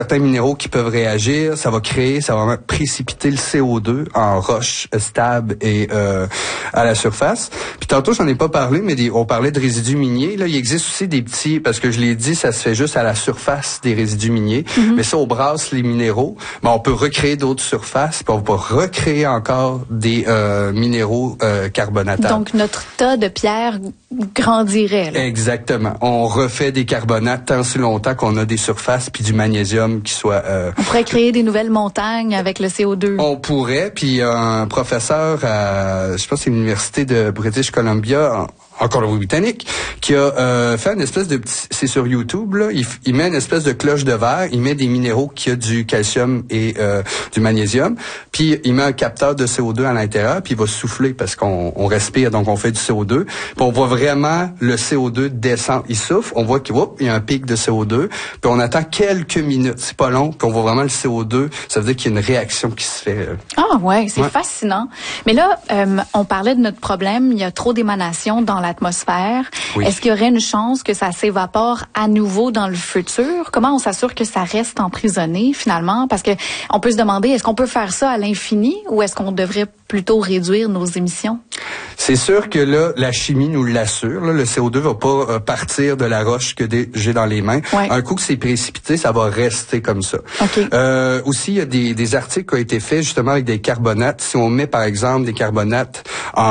certains minéraux qui peuvent réagir, ça va vraiment précipiter le CO2 en roche stable et à la surface. Puis tantôt, j'en ai pas parlé, mais on parlait de résidus miniers. Là, il existe aussi des petits, parce que je l'ai dit, ça se fait juste à la surface des résidus miniers. Mais ça, on brasse les minéraux. Mais on peut recréer d'autres surfaces, puis on peut recréer encore des minéraux carbonatables. Donc, notre tas de pierre grandirait. Là. Exactement. On refait des carbonates tant si longtemps qu'on a des surfaces puis du magnésium qui soit... on pourrait créer des nouvelles montagnes avec le CO2. On pourrait, puis un professeur à, je sais pas si c'est l'université de British Columbia, en Colombie-Britannique, qui a fait une espèce de petit, c'est sur YouTube là, il met une espèce de cloche de verre, il met des minéraux qui a du calcium et du magnésium, puis il met un capteur de CO2 à l'intérieur, puis il va souffler parce qu'on respire, donc on fait du CO2, puis on voit vraiment le CO2 descendre, il souffle, on voit qu'il y a un pic de CO2, puis on attend quelques minutes, c'est pas long, puis on voit vraiment le CO2, ça veut dire qu'il y a une réaction qui se fait. Ah ouais, c'est fascinant. Mais là, on parlait de notre problème, il y a trop d'émanations dans l'atmosphère. Oui. Est-ce qu'il y aurait une chance que ça s'évapore à nouveau dans le futur? Comment on s'assure que ça reste emprisonné finalement? Parce que on peut se demander, est-ce qu'on peut faire ça à l'infini ou est-ce qu'on devrait plutôt réduire nos émissions? C'est sûr que là, la chimie nous l'assure. Là, le CO2 va pas partir de la roche que j'ai dans les mains. Ouais. Un coup que c'est précipité, ça va rester comme ça. Okay. Aussi, il y a des articles qui ont été faits justement avec des carbonates. Si on met par exemple des carbonates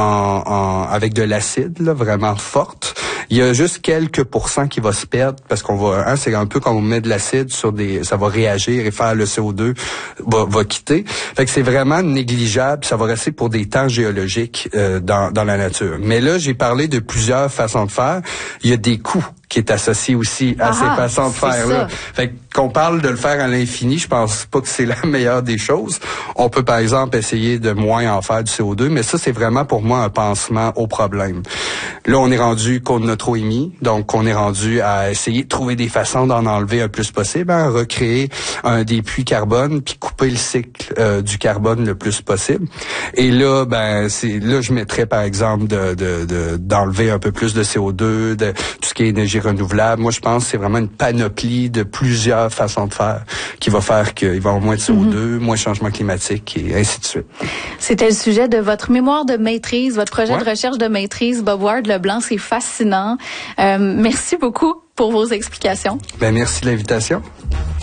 avec de l'acide, là, vraiment forte, il y a juste quelques pourcents qui va se perdre parce qu'on va, c'est un peu comme on met de l'acide sur ça va réagir et faire le CO2 va quitter. Fait que c'est vraiment négligeable. Ça va rester pour des temps géologiques dans la nature. Mais là, j'ai parlé de plusieurs façons de faire. Il y a des coûts qui est associé aussi à ces façons de faire-là. Fait qu'on parle de le faire à l'infini, je pense pas que c'est la meilleure des choses. On peut, par exemple, essayer de moins en faire du CO2, mais ça, c'est vraiment pour moi un pansement au problème. Là, on est rendu qu'on a trop émis, donc on est rendu à essayer de trouver des façons d'en enlever un plus possible, recréer des puits carbone, puis couper le cycle du carbone le plus possible. Et là, là, je mettrais, par exemple, d'enlever un peu plus de CO2, de tout ce qui est énergie renouvelable. Moi, je pense que c'est vraiment une panoplie de plusieurs façons de faire qui va faire qu'il va y avoir moins de CO2, moins de changement climatique et ainsi de suite. C'était le sujet de votre mémoire de maîtrise, votre projet de recherche de maîtrise, Bob Ward Leblanc. C'est fascinant. Merci beaucoup pour vos explications. Merci de l'invitation.